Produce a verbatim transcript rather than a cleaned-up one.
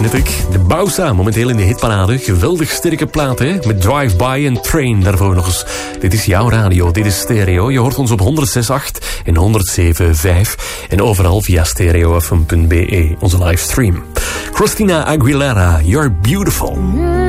net ik. De Bausa, momenteel in de hitparade. Geweldig sterke plaat, hè? Met Drive By en Train daarvoor nog eens. Dit is jouw radio, dit is Stereo. Je hoort ons op honderd zes komma acht en honderd zeven komma vijf. En overal via stereo f m punt b e, onze livestream. Christina Aguilera, You're Beautiful.